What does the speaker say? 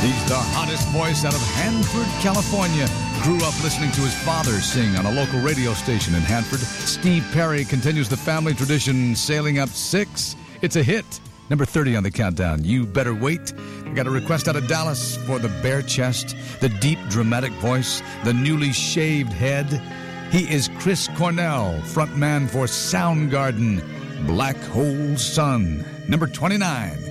He's the hottest voice out of Hanford, California. Grew up listening to his father sing on a local radio station in Hanford. Steve Perry continues the family tradition, sailing up 6. It's a hit. Number 30 on the countdown. You Better Wait. We got a request out of Dallas for the bare chest, the deep dramatic voice, the newly shaved head. He is Chris Cornell, frontman for Soundgarden. Black Hole Sun. Number 29.